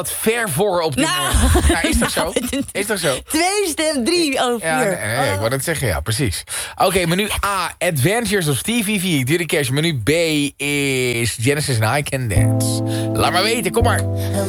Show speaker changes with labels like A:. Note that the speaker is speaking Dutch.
A: wat ver voor op dit
B: Nou.
A: moment. Ja, is dat zo? Is dat zo?
B: 2 stem, 3 of 4.
A: Ja, nee, ik wou dat zeggen, ja, precies. Oké, menu A, Adventures of Stevie V, Dirty Cash. Menu B is Genesis and I Can Dance. Laat maar weten, kom maar.